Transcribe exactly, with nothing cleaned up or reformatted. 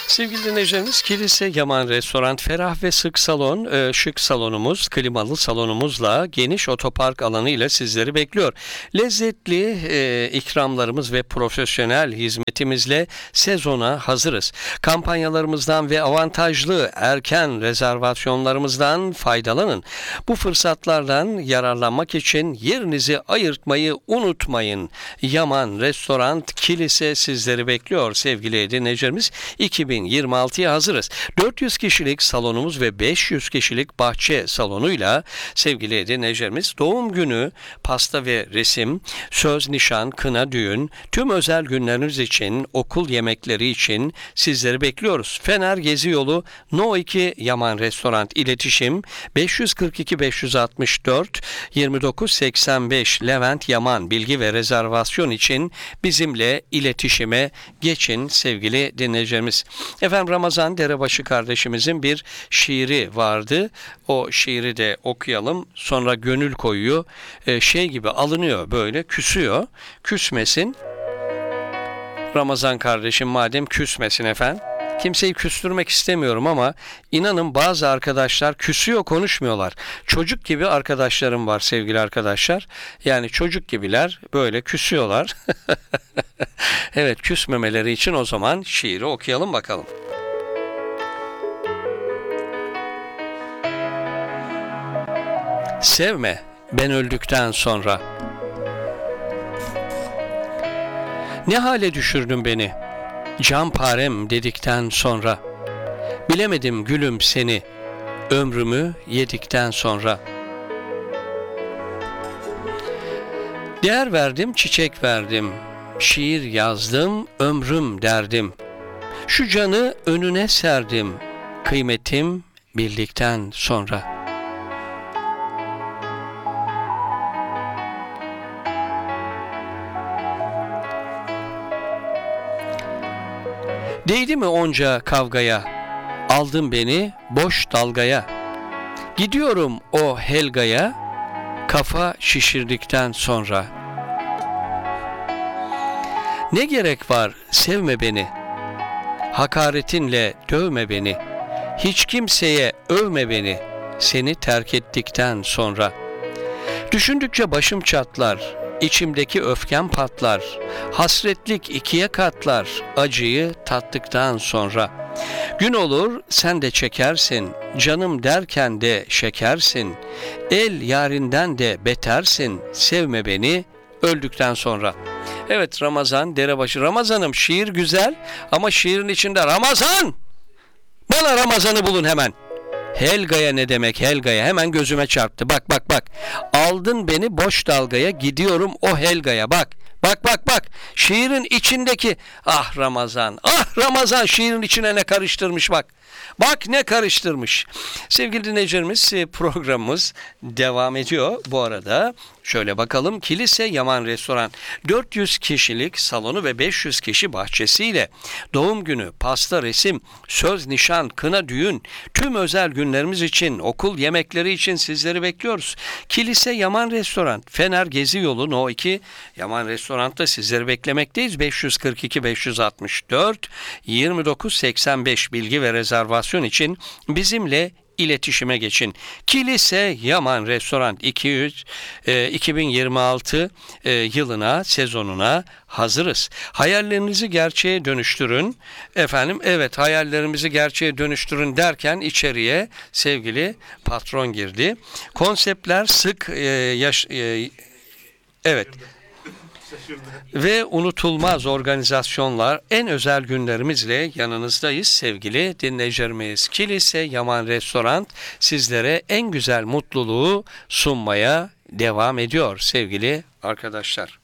Sevgili dinleyicilerimiz, Kilise Yaman Restoran, ferah ve sık salon, e, şık salonumuz, klimalı salonumuzla geniş otopark alanı ile sizleri bekliyor. Lezzetli e, ikramlarımız ve profesyonel hizmetimizle sezona hazırız. Kampanyalarımızdan ve avantajlı erken rezervasyonlarımızdan faydalanın. Bu fırsatlardan yararlanmak için yerinizi ayırtmayı unutmayın. Yaman Restoran Kilise sizleri bekliyor sevgili dinleyicilerimiz. iki bin yirmi altıya hazırız. dört yüz kişilik salonumuz ve beş yüz kişilik bahçe salonuyla sevgili dinleyicilerimiz, doğum günü, pasta ve resim, söz, nişan, kına, düğün, tüm özel günleriniz için, okul yemekleri için sizleri bekliyoruz. Fener Gezi Yolu No iki Yaman Restoran, iletişim beş yüz kırk iki beş yüz altmış dört yirmi dokuz seksen beş Levent Yaman. Bilgi ve rezervasyon için bizimle iletişime geçin sevgili dinleyicilerimiz. Efendim, Ramazan Derebaşı kardeşimizin bir şiiri vardı. O şiiri de okuyalım. Sonra gönül koyuyor. Ee, şey gibi alınıyor, böyle küsüyor. Küsmesin. Ramazan kardeşim madem küsmesin efendim. Kimseyi küstürmek istemiyorum ama inanın bazı arkadaşlar küsüyor, konuşmuyorlar. Çocuk gibi arkadaşlarım var sevgili arkadaşlar. Yani çocuk gibiler, böyle küsüyorlar. Evet, küsmemeleri için o zaman şiiri okuyalım bakalım. Sevme ben öldükten sonra. Ne hale düşürdün beni, canparem dedikten sonra. Bilemedim gülüm seni, ömrümü yedikten sonra. Değer verdim, çiçek verdim, şiir yazdım, ömrüm derdim. Şu canı önüne serdim, kıymetim bildikten sonra. Değdi mi onca kavgaya, aldın beni boş dalgaya. Gidiyorum o Helga'ya, kafa şişirdikten sonra. Ne gerek var sevme beni, hakaretinle dövme beni. Hiç kimseye övme beni, seni terk ettikten sonra. Düşündükçe başım çatlar, İçimdeki öfkem patlar, hasretlik ikiye katlar, acıyı tattıktan sonra. Gün olur sen de çekersin, canım derken de şekersin, el yarinden de betersin, sevme beni öldükten sonra. Evet, Ramazan Derebaşı. Ramazan'ım, şiir güzel ama şiirin içinde Ramazan! Bana Ramazan'ı bulun hemen. Helga'ya ne demek, Helga'ya? Hemen gözüme çarptı. Bak bak bak. Aldın beni boş dalgaya, gidiyorum o Helga'ya. Bak. Bak bak bak. Şiirin içindeki ah Ramazan. Ah Ramazan şiirin içine ne karıştırmış bak. Bak ne karıştırmış. Sevgili dinleyicilerimiz, programımız devam ediyor. Bu arada şöyle bakalım. Kilise Yaman Restoran dört yüz kişilik salonu ve beş yüz kişi bahçesiyle doğum günü, pasta, resim, söz, nişan, kına, düğün, tüm özel günlerimiz için, okul yemekleri için sizleri bekliyoruz. Kilise Yaman Restoran, Fener Gezi Yolu No iki Yaman Restoran'ta sizleri beklemekteyiz. beş yüz kırk iki beş yüz altmış dört yirmi dokuz seksen beş bilgi ve rezervasyon için bizimle iletişime geçin. Kilise Yaman Restoran iki yüz, e, iki bin yirmi altı e, yılına, sezonuna hazırız. Hayallerinizi gerçeğe dönüştürün. Efendim, evet, hayallerimizi gerçeğe dönüştürün derken içeriye sevgili patron girdi. Konseptler sık e, yaş... E, evet. Ve unutulmaz organizasyonlar, en özel günlerimizle yanınızdayız sevgili dinleyicilerimiz. Kilise Yaman Restoran sizlere en güzel mutluluğu sunmaya devam ediyor sevgili arkadaşlar.